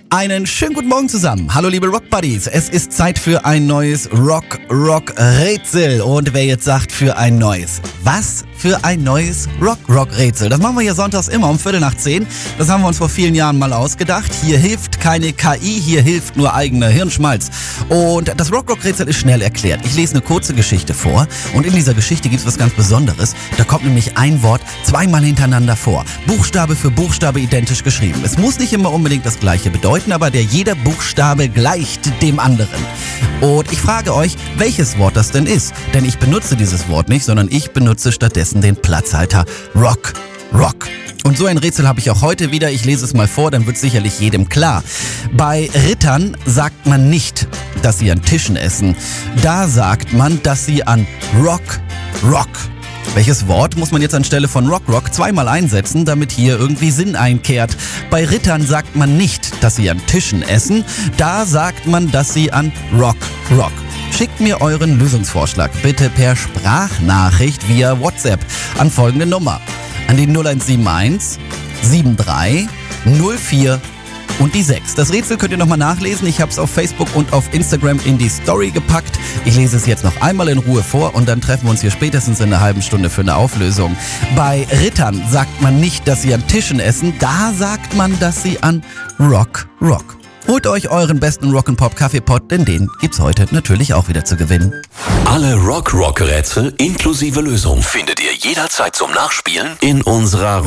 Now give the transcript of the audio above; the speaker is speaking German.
Einen schönen guten Morgen zusammen. Hallo liebe Rock Buddies. Es ist Zeit für ein neues Rock-Rätsel. Und wer jetzt sagt für ein neues, was für ein neues Rock-Rätsel? Das machen wir hier sonntags immer um 9:45. Das haben wir uns vor vielen Jahren mal ausgedacht. Hier hilft keine KI, hier hilft nur eigener Hirnschmalz. Und das Rock-Rätsel ist schnell erklärt. Ich lese eine kurze Geschichte vor und in dieser Geschichte gibt es was ganz Besonderes. Da kommt nämlich ein Wort zweimal hintereinander vor. Buchstabe für Buchstabe identisch geschrieben. Es muss nicht immer unbedingt das gleiche bedeuten, aber jeder Buchstabe gleicht dem anderen. Und ich frage euch, welches Wort das denn ist. Denn ich benutze dieses Wort nicht, sondern ich benutze stattdessen den Platzhalter Rock. Und so ein Rätsel habe ich auch heute wieder. Ich lese es mal vor, dann wird sicherlich jedem klar. Bei Rittern sagt man nicht, dass sie an Tischen essen. Da sagt man, dass sie an Rock. Welches Wort muss man jetzt anstelle von Rock zweimal einsetzen, damit hier irgendwie Sinn einkehrt? Bei Rittern sagt man nicht, dass sie an Tischen essen. Da sagt man, dass sie an Rock. Schickt mir euren Lösungsvorschlag bitte per Sprachnachricht via WhatsApp an folgende Nummer. An die 0171 73 04 und die 6. Das Rätsel könnt ihr nochmal nachlesen. Ich habe es auf Facebook und auf Instagram in die Story gepackt. Ich lese es jetzt noch einmal in Ruhe vor und dann treffen wir uns hier spätestens in einer halben Stunde für eine Auflösung. Bei Rittern sagt man nicht, dass sie an Tischen essen. Da sagt man, dass sie an Rock. Holt euch euren besten Rock'n'Pop-Kaffeepot, denn den gibt's heute natürlich auch wieder zu gewinnen. Alle Rock-Rätsel inklusive Lösung findet ihr jederzeit zum Nachspielen in unserer